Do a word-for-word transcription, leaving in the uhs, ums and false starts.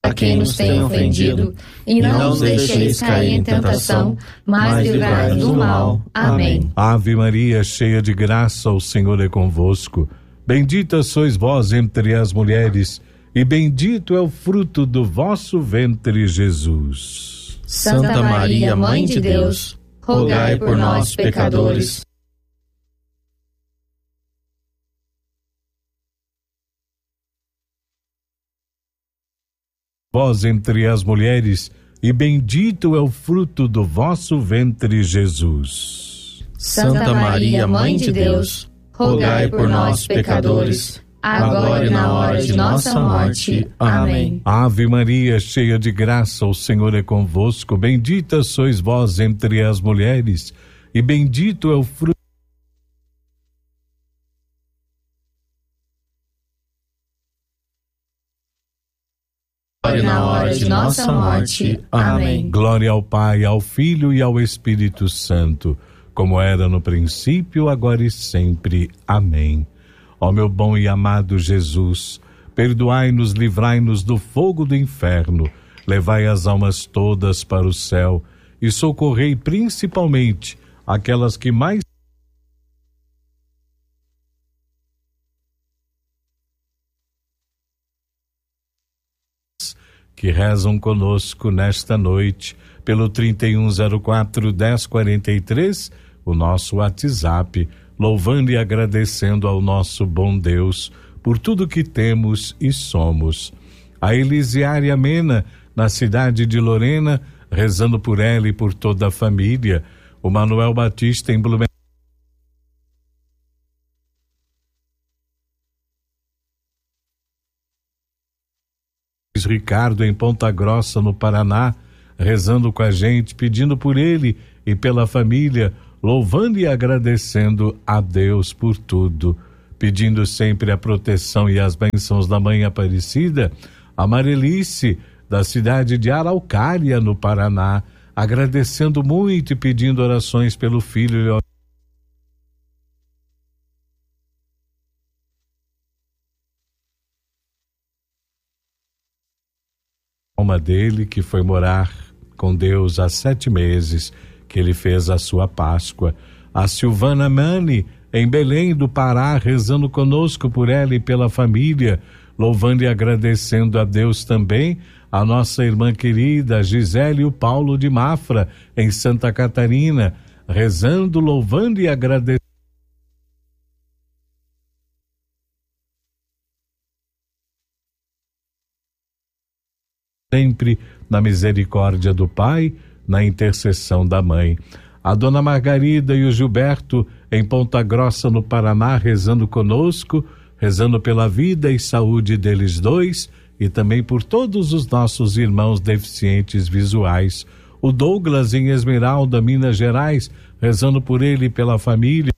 a quem nos tem ofendido, e não nos deixeis cair em tentação, mas livrai-nos do mal. Amém. Ave Maria, cheia de graça, o Senhor é convosco. Bendita sois vós entre as mulheres, e bendito é o fruto do vosso ventre, Jesus. Santa Maria, Mãe de Deus, rogai por nós, pecadores, vós entre as mulheres, e bendito é o fruto do vosso ventre, Jesus. Santa Maria, Mãe de Deus, rogai por nós, pecadores, agora e na hora de nossa morte. Amém. Ave Maria, cheia de graça, o Senhor é convosco. Bendita sois vós entre as mulheres, e bendito é o fruto e na hora de nossa morte. Amém. Glória ao Pai, ao Filho e ao Espírito Santo, como era no princípio, agora e sempre. Amém. Ó meu bom e amado Jesus, perdoai-nos, livrai-nos do fogo do inferno, levai as almas todas para o céu e socorrei principalmente aquelas que mais que rezam conosco nesta noite, pelo trinta e um zero quatro, dez quarenta e três, o nosso WhatsApp, louvando e agradecendo ao nosso bom Deus por tudo que temos e somos. A Elisiária Mena, na cidade de Lorena, rezando por ela e por toda a família. O Manuel Batista em Blumenau, Ricardo em Ponta Grossa, no Paraná, rezando com a gente, pedindo por ele e pela família, louvando e agradecendo a Deus por tudo, pedindo sempre a proteção e as bênçãos da Mãe Aparecida. A Marelice, da cidade de Araucária, no Paraná, agradecendo muito e pedindo orações pelo filho alma dele, que foi morar com Deus há sete meses, que ele fez a sua Páscoa. A Silvana Mani, em Belém do Pará, rezando conosco por ela e pela família, louvando e agradecendo a Deus também. A nossa irmã querida Gisele e o Paulo de Mafra, em Santa Catarina, rezando, louvando e agradecendo sempre na misericórdia do Pai, na intercessão da Mãe. A Dona Margarida e o Gilberto em Ponta Grossa, no Paraná, rezando conosco, rezando pela vida e saúde deles dois e também por todos os nossos irmãos deficientes visuais. O Douglas em Esmeralda, Minas Gerais, rezando por ele e pela família.